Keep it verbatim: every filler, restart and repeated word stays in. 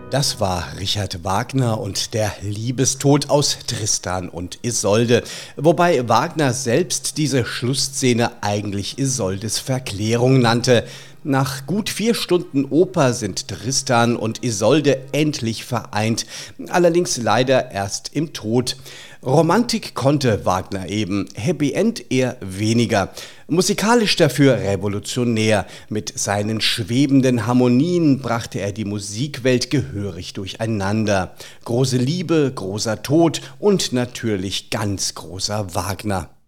Das war Richard Wagner und der Liebestod aus Tristan und Isolde, wobei Wagner selbst diese Schlussszene eigentlich Isoldes Verklärung nannte. Nach gut vier Stunden Oper sind Tristan und Isolde endlich vereint, allerdings leider erst im Tod. Romantik konnte Wagner eben, Happy End eher weniger. Musikalisch dafür revolutionär. Mit seinen schwebenden Harmonien brachte er die Musikwelt gehörig durcheinander. Große Liebe, großer Tod und natürlich ganz großer Wagner.